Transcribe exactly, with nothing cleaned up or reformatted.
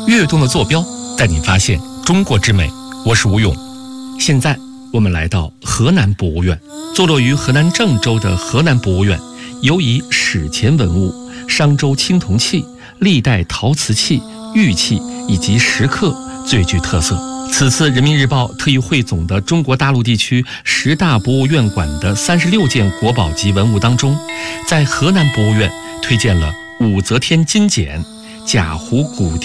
跃动的坐标带你发现中国之美。我是吴勇。现在我们来到河南博物院，坐落于河南郑州的河南博物院，尤以史前文物、商周青铜器、历代陶瓷器、玉器以及石刻最具特色。此次人民日报特意汇总的中国大陆地区十大博物院馆的三十六件国宝级文物当中，在河南博物院推荐了武则天金简、贾湖古